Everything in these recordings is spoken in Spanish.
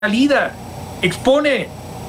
salida, expone.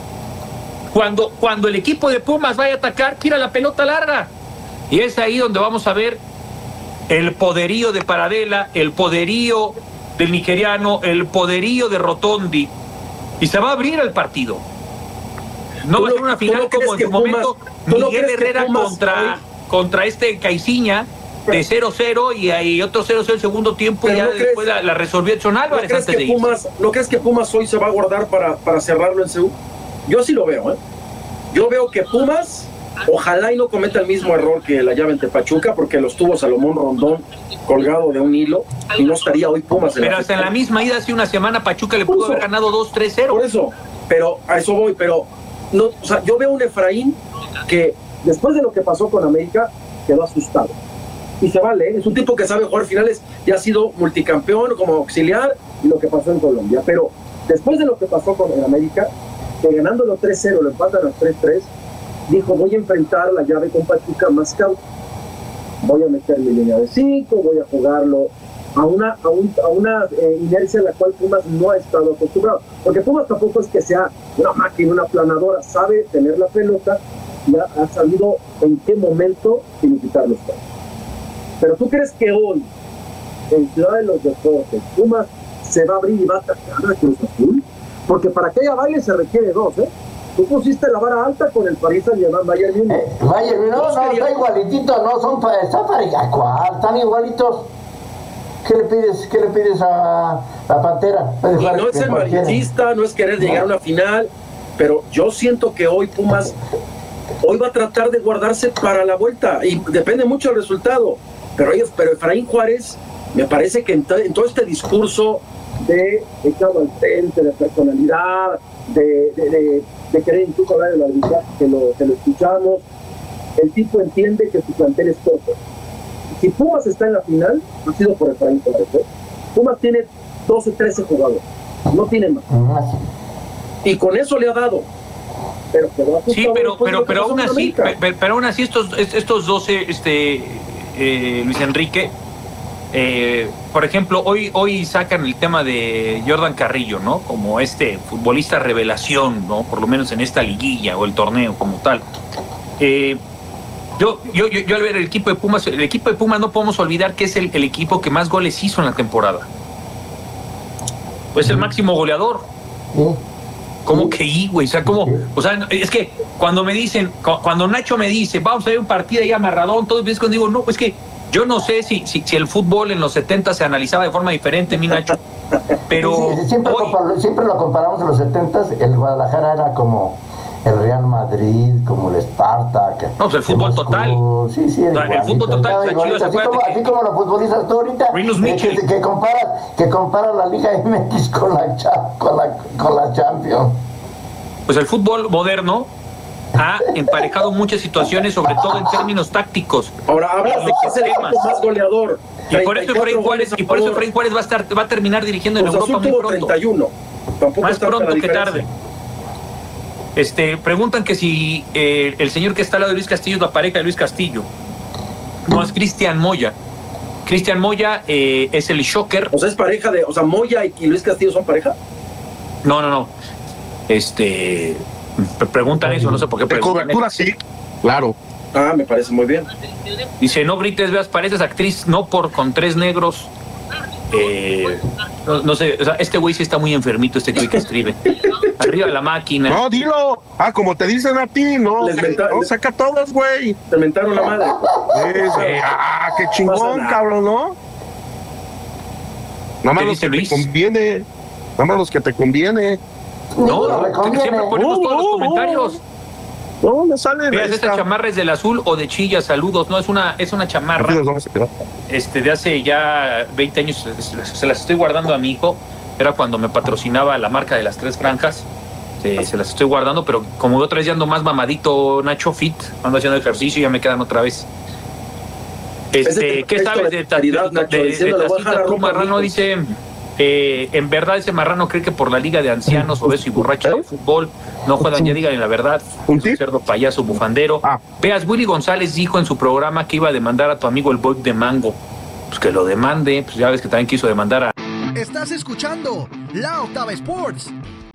Cuando el equipo de Pumas vaya a atacar, tira la pelota larga. Y es ahí donde vamos a ver el poderío de Paradela, el poderío del nigeriano, el poderío de Rotondi. Y se va a abrir el partido. No va a ser una final como en su momento Miguel Herrera contra este Caiciña de 0-0 y hay otro 0-0 el segundo tiempo y ya después la resolvió Edson Álvarez antes de irse. ¿No crees que Pumas hoy se va a guardar para cerrarlo en Seúl? Yo sí lo veo, ¿eh? Yo veo que Pumas, ojalá y no cometa el mismo error que la llave ante Pachuca, porque los tuvo Salomón Rondón colgado de un hilo y no estaría hoy Pumas. Pero hasta en la misma ida hace una semana Pachuca le pudo haber ganado 2-3-0. Por eso, pero a eso voy, pero no, o sea, yo veo un Efraín que después de lo que pasó con América quedó asustado. Y se vale, ¿eh? Es un tipo que sabe jugar finales, ya ha sido multicampeón como auxiliar y lo que pasó en Colombia, pero después de lo que pasó con el América, que ganándolo 3-0 lo empatan a 3-3, dijo, voy a enfrentar la llave con Pachuca más cauto, voy a meter mi línea de 5, voy a jugarlo a una inercia a la cual Pumas no ha estado acostumbrado, porque Pumas tampoco es que sea una máquina, una planadora, sabe tener la pelota y ha sabido en qué momento significar los pasos. Pero ¿tú crees que hoy, en Ciudad de los Deportes, Pumas se va a abrir y va a atacar a Cruz Azul? Porque para que haya baile se requiere dos, ¿eh? Tú pusiste la vara alta con el Paris Saint-Germain, Bayern Múnich. Bayern Múnich, no, está igualitito, no, está para están igualitos. ¿Qué le pides a la Pantera? Y no es ser marinchista, no es querer llegar a una final, pero yo siento que hoy Pumas, hoy va a tratar de guardarse para la vuelta, y depende mucho del resultado, pero Efraín Juárez, me parece que en todo este discurso de echado al frente, de personalidad, de querer incluso hablar del arbitraje, que lo escuchamos, el tipo entiende que su plantel es corto. Si Pumas está en la final, ha sido por Efraín Juárez, ¿eh? Pumas tiene 12, 13 jugadores, no tiene más. Y con eso le ha dado. Sí, pero aún así estos 12, Luis Enrique, por ejemplo, hoy sacan el tema de Jordan Carrillo, ¿no? Como futbolista revelación, ¿no? Por lo menos en esta liguilla o el torneo como tal. Yo al ver el equipo de Pumas no podemos olvidar que es el equipo que más goles hizo en la temporada. Pues el máximo goleador. ¿Cómo que güey? O sea, es que cuando me dicen, cuando Nacho me dice, vamos a ver un partido ahí amarradón, todo, es cuando digo, no, pues que yo no sé si el fútbol en los 70 se analizaba de forma diferente, mi Nacho, pero sí, siempre lo comparamos en los 70, el Guadalajara era como el Real Madrid, como el Spartak. No, pues el fútbol total. Sí, el fútbol total. Así como lo futbolizas tú ahorita, que comparas la Liga MX con la Champions. Pues el fútbol moderno ha emparejado muchas situaciones, sobre todo en términos tácticos. Ahora hablas de que es el equipo más goleador. Y por eso Efraín Juárez va a terminar dirigiendo en Europa muy pronto. 31. Más pronto que tarde. Preguntan que si el señor que está al lado de Luis Castillo es la pareja de Luis Castillo. No, es Cristian Moya. Cristian Moya es el shocker. O sea, es pareja de... O sea, Moya y Luis Castillo son pareja. No. Preguntan eso, no sé por qué. De cobertura sí, claro. Ah, me parece muy bien. Dice, no grites, veas, pareces actriz, no con 3 negros. No sé, o sea, este güey sí está muy enfermito, güey que escribe. Arriba la máquina. No, dilo. Como te dicen a ti, no. Saca todos, güey. Te mentaron la madre. Qué chingón, cabrón, ¿no? Nada más los que te conviene. Nada más los que te conviene. No, siempre ponemos todos los comentarios. No, me sale. Veas, esta chamarra es del Azul o de Chilla, saludos. No, es una chamarra. De hace ya 20 años, se las estoy guardando a mi hijo. Era cuando me patrocinaba la marca de las 3 franjas. Se las estoy guardando, pero como otra vez ya ando más mamadito, Nacho, fit, ando haciendo ejercicio y ya me quedan otra vez. ¿Qué sabes de Tacita? Tú, Marrano, dice... en verdad ese marrano cree que por la liga de ancianos, obeso y borracho de fútbol no juegan, ya díganle la verdad. Un cerdo payaso bufandero. Veas, Willy González dijo en su programa que iba a demandar a tu amigo el Boy de Mango. Pues que lo demande, pues ya ves que también quiso demandar a... Estás escuchando La Octava Sports.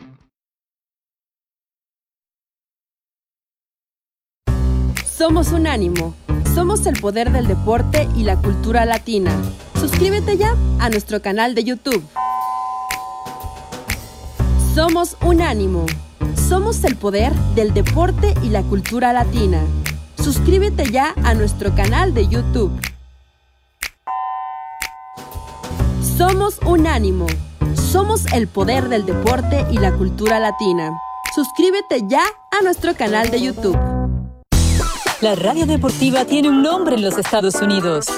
Somos Unánimo. Somos el poder del deporte y la cultura latina. Suscríbete ya a nuestro canal de YouTube. Somos Unánimo. Somos el poder del deporte y la cultura latina. Suscríbete ya a nuestro canal de YouTube. Somos Unánimo. Somos el poder del deporte y la cultura latina. Suscríbete ya a nuestro canal de YouTube. La radio deportiva tiene un nombre en los Estados Unidos.